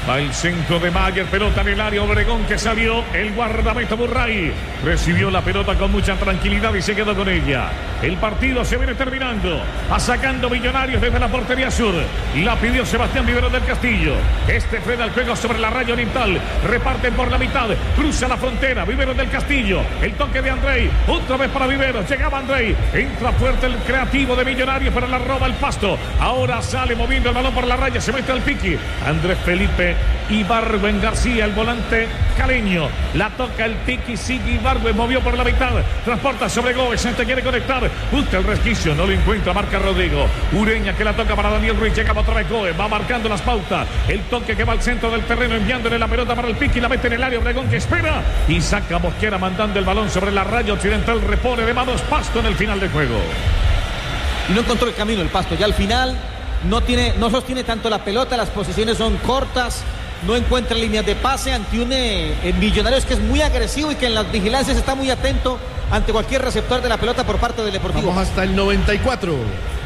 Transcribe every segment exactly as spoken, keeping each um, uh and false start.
Va el centro de Mayer, pelota en el área, Obregón que salió, el guardameta Murray recibió la pelota con mucha tranquilidad y se quedó con ella. El partido se viene terminando, va sacando Millonarios desde la portería sur, la pidió Sebastián Vivero del Castillo. Este frena el juego sobre la raya oriental, reparten por la mitad, cruza la frontera, Vivero del Castillo, el toque de Andrei, otra vez para Vivero, llegaba Andrei, entra fuerte el creativo de Millonarios, pero la roba el Pasto, ahora sale moviendo el balón por la raya, se mete al piqui, Andrés Felipe Ibargüen García, el volante caleño, la toca el piqui, sigue Ibargüen, movió por la mitad, transporta sobre Gómez, se quiere conectar, busca el resquicio, no lo encuentra, marca Rodrigo, Ureña que la toca para Daniel Ruiz, llega otra vez Gómez, va marcando las pautas, el toque que va al centro del terreno, enviándole la pelota para el piqui, la mete en el área, Obregón que espera, y saca Mosquera mandando el balón sobre la raya occidental, repone de manos Pasto en el final del juego. Y no encontró el camino el Pasto, ya al final no tiene, no sostiene tanto la pelota, las posiciones son cortas, no encuentra líneas de pase ante un eh, Millonarios que es muy agresivo y que en las vigilancias está muy atento ante cualquier receptor de la pelota por parte del Deportivo. Vamos hasta el noventa y cuatro.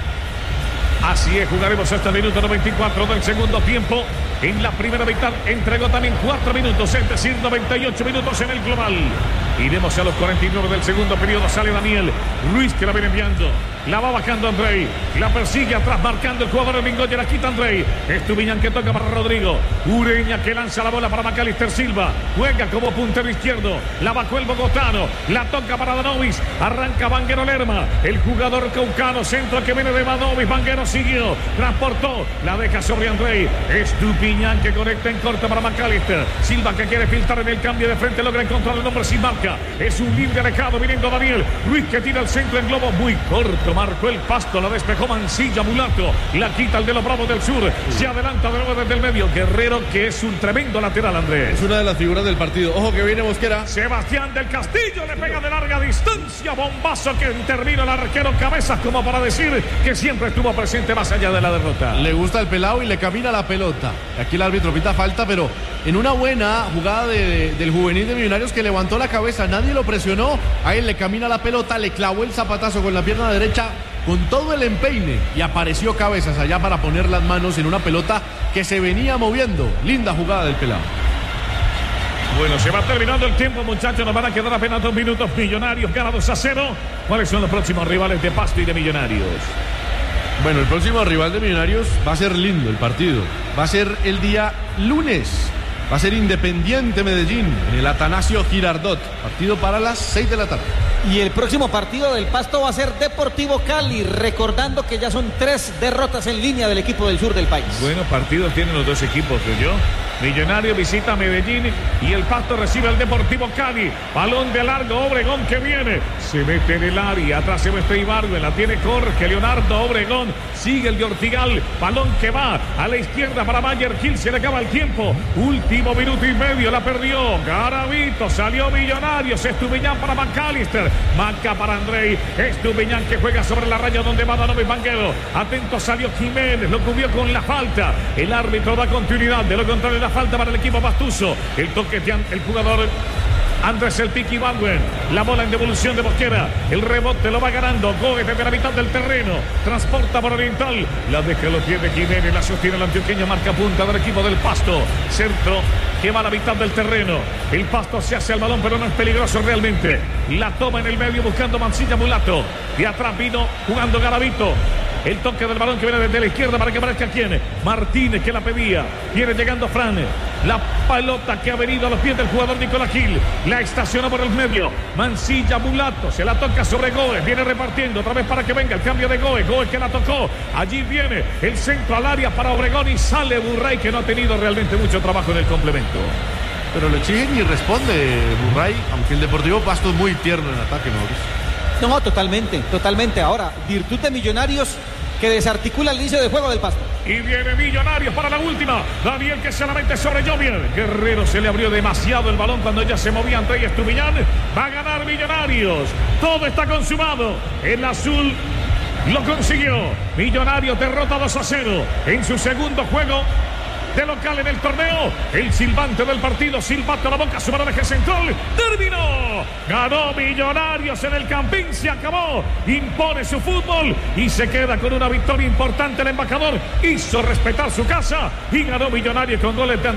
Así es, jugaremos hasta el minuto noventa y cuatro del segundo tiempo. En la primera mitad entregó también cuatro minutos, es decir, noventa y ocho minutos en el global. Iremos a los cuarenta y nueve del segundo periodo. Sale Daniel Ruiz que la viene enviando. La va bajando Andrei. La persigue atrás marcando el jugador de Mingoya. La quita Andrei. Estupiñán que toca para Rodrigo. Ureña que lanza la bola para Macalister Silva. Juega como puntero izquierdo. La bajó el bogotano. La toca para Danovis. Arranca Vanguero Lerma. El jugador caucano. Centro que viene de Danovis. Vanguero siguió. Transportó. La deja sobre Andrei. Estupiñán que conecta en corta para Macalister. Silva que quiere filtrar en el cambio de frente. Logra encontrar el hombre sin marca. Es un libre alejado viniendo Daniel Ruiz que tira el centro en globo muy corto, marcó el Pasto, la despejó Mancilla, Mulato, la quita el de los Bravos del Sur, se adelanta de nuevo desde el medio, Guerrero que es un tremendo lateral, Andrés. Es una de las figuras del partido, ojo que viene Mosquera. Sebastián del Castillo le pega de larga distancia, bombazo que termina el arquero Cabezas como para decir que siempre estuvo presente más allá de la derrota. Le gusta el pelado y le camina la pelota. Aquí el árbitro pita falta, pero en una buena jugada de, de, del juvenil de Millonarios que levantó la cabeza, nadie lo presionó, a él le camina la pelota, le clavó el zapatazo con la pierna derecha con todo el empeine y apareció Cabezas allá para poner las manos en una pelota que se venía moviendo. Linda jugada del pelado. Bueno, se va terminando el tiempo, muchachos, nos van a quedar apenas dos minutos. Millonarios gana dos a cero. ¿Cuáles son los próximos rivales de Pasto y de Millonarios? Bueno, el próximo rival de Millonarios va a ser lindo el partido, va a ser el día lunes. Va a ser Independiente Medellín en el Atanasio Girardot. Partido para las seis de la tarde. Y el próximo partido del Pasto va a ser Deportivo Cali, recordando que ya son tres derrotas en línea del equipo del sur del país. Buenos partidos tienen los dos equipos, yo. Millonario visita a Medellín y el Pasto recibe al Deportivo Cali. Balón de largo, Obregón que viene. Se mete en el área, atrás se mete Ibargüen, la tiene Jorge Leonardo Obregón. Sigue el de Ortigal, balón que va a la izquierda para Mayer Gil, se le acaba el tiempo. Último minuto y medio, la perdió Garavito, salió Millonarios. Estupiñán para Macalister, Maca para Andrei. Estupiñán que juega sobre la raya donde va Danovis Vanguero. Atento salió Jiménez, lo cubrió con la falta. El árbitro da continuidad, de lo contrario la falta para el equipo pastuso. El toque de el jugador Andrés el Piqui Ibargüen. La bola en devolución de Mosquera. El rebote lo va ganando Gómez desde la mitad del terreno. Transporta por Oriental. La deja, lo tiene Jiménez. La sostiene el antioqueño. Marca punta del equipo del Pasto. Centro que va a la mitad del terreno. El Pasto se hace al balón, pero no es peligroso realmente. La toma en el medio buscando Mancilla Mulato. Y atrás vino jugando Garavito. El toque del balón que viene desde la izquierda para que aparezca quien. Martínez que la pedía. Viene llegando Fran. La pelota que ha venido a los pies del jugador Nicolás Gil. La estaciona por el medio. Mancilla Mulato. Se la toca sobre Gómez. Viene repartiendo otra vez para que venga el cambio de Gómez. Gómez que la tocó. Allí viene el centro al área para Obregón y sale Burray que no ha tenido realmente mucho trabajo en el complemento. Pero le exigen y responde Burray, aunque el Deportivo Pasto es muy tierno en ataque, ¿no? No, totalmente, totalmente. Ahora, virtud de Millonarios que desarticula el inicio del juego del Pasto. Y viene Millonarios para la última. Daniel que se la mete sobre Jovier. Guerrero se le abrió demasiado el balón cuando ya se movía Andrei Estupiñán. Va a ganar Millonarios. Todo está consumado. El azul lo consiguió. Millonarios derrota dos a cero en su segundo juego de local en el torneo. El silbante del partido, silbato a la boca, su eje central, terminó. Ganó Millonarios en el Campín, se acabó. Impone su fútbol y se queda con una victoria importante. El embajador hizo respetar su casa y ganó Millonarios con goles de